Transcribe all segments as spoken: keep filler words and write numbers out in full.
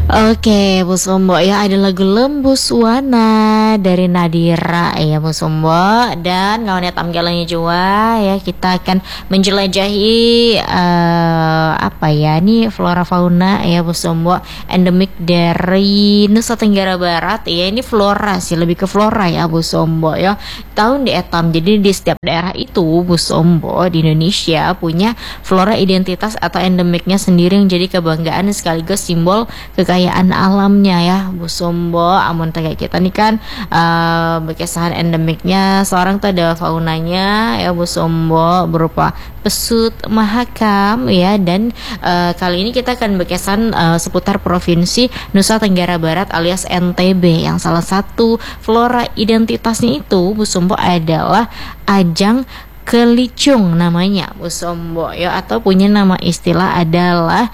Oke, Bu Sumbo ya, ada lagu Lembus Wana dari Nadira ya Bu Sumbo. Dan kawannya tamgalannya juga ya, kita akan menjelajahi eh, apa ya nih flora fauna ya Bu Sumbo, endemik dari Nusa Tenggara Barat ya. Ini flora sih, lebih ke flora ya Bu Sumbo ya. Tahun di etam, jadi di setiap daerah itu Bu Sumbo di Indonesia punya flora identitas atau endemiknya sendiri yang jadi kebanggaan sekaligus simbol kekayaan alamnya ya Bu Sumbo. Amun kayak kita nih kan uh, berkesan endemiknya seorang tuh ada faunanya ya Bu Sumbo, berupa pesut mahakam ya. Dan uh, kali ini kita akan berkesan uh, seputar provinsi Nusa Tenggara Barat alias N T B, yang salah satu flora identitasnya itu Bu Sumbo adalah ajang kelicung namanya Bu Sumbo ya, atau punya nama istilah adalah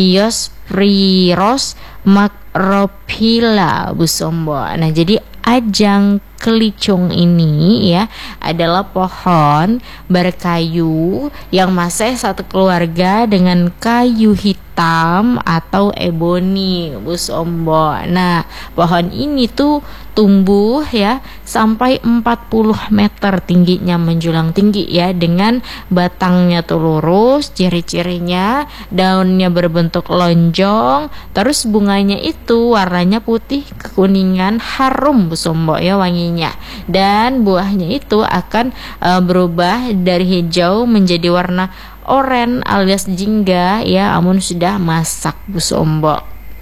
Diospyros macrophylla Bu Sumbo. Nah, jadi ajang kelicung ini ya adalah pohon berkayu yang masih satu keluarga dengan kayu hitam atau eboni Bu Sumbo. Nah, pohon ini tuh tumbuh ya sampai empat puluh meter tingginya, menjulang tinggi ya, dengan batangnya tuh lurus, ciri-cirinya daunnya berbentuk lonjong, terus bunganya itu warnanya putih kekuningan, harum Bu Sumbo ya wanginya. Dan buahnya itu akan uh, berubah dari hijau menjadi warna oranye alias jingga ya, amun sudah masak Bu Sumbo.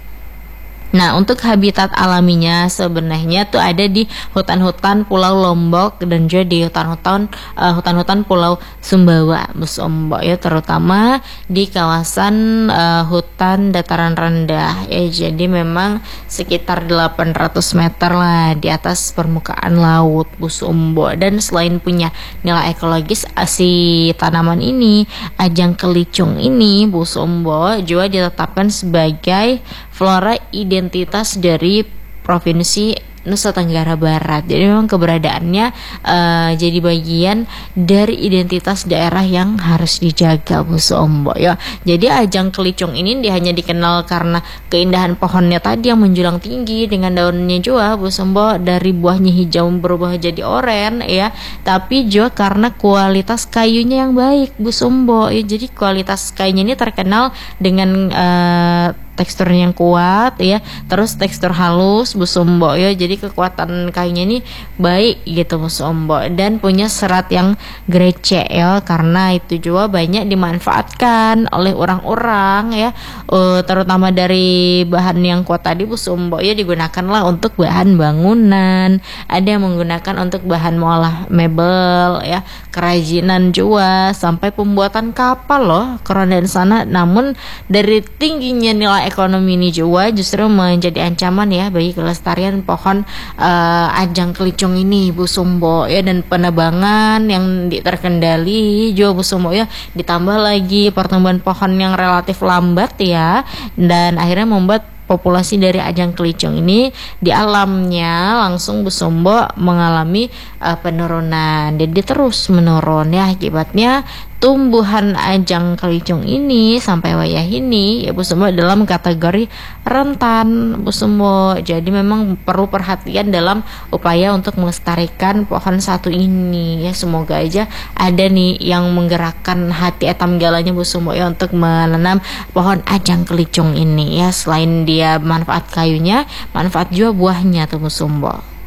Nah, untuk habitat alaminya sebenarnya tuh ada di hutan-hutan Pulau Lombok dan juga di hutan-hutan uh, hutan-hutan Pulau Sumbawa Bu Sumbo ya, terutama di kawasan uh, hutan dataran rendah ya. Jadi memang sekitar delapan ratus meter lah di atas permukaan laut Bu Sumbo. Dan selain punya nilai ekologis, si tanaman ini, ajang kelicung ini Bu Sumbo, juga ditetapkan sebagai flora identitas dari provinsi Nusa Tenggara Barat. Jadi memang keberadaannya uh, jadi bagian dari identitas daerah yang harus dijaga Bu Sumbo ya. Jadi ajang kelicung ini dia hanya dikenal karena keindahan pohonnya tadi yang menjulang tinggi dengan daunnya juga Bu Sumbo, dari buahnya hijau berubah jadi oranye ya, tapi juga karena kualitas kayunya yang baik Bu Sumbo ya. Jadi kualitas kayunya ini terkenal dengan uh, teksturnya yang kuat ya, terus tekstur halus Bu Sumbo ya. Jadi kekuatan kayunya ini baik gitu Bu Sumbo, dan punya serat yang grecek ya, karena itu juga banyak dimanfaatkan oleh orang-orang ya, uh, terutama dari bahan yang kuat tadi Bu Sumbo ya, digunakanlah untuk bahan bangunan, ada yang menggunakan untuk bahan mengolah mebel ya, kerajinan juga, sampai pembuatan kapal loh, keren dan sana. Namun dari tingginya nilai ekonomi ini juga justru menjadi ancaman ya bagi kelestarian pohon uh, ajang kelicung ini Bu Sumbo ya. Dan penebangan yang terkendali juga Bu Sumbo ya, ditambah lagi pertumbuhan pohon yang relatif lambat ya, dan akhirnya membuat populasi dari ajang kelicung ini di alamnya langsung Bu Sumbo mengalami uh, penurunan. Jadi terus menurun ya, akibatnya tumbuhan ajang kelicung ini sampai wayah ini ya Bu Sumbo dalam kategori rentan Bu Sumbo. Jadi memang perlu perhatian dalam upaya untuk melestarikan pohon satu ini ya. Semoga aja ada nih yang menggerakkan hati etam galanya Bu Sumbo ya untuk menanam pohon ajang kelicung ini ya. Selain dia manfaat kayunya, manfaat juga buahnya tuh Bu Sumbo.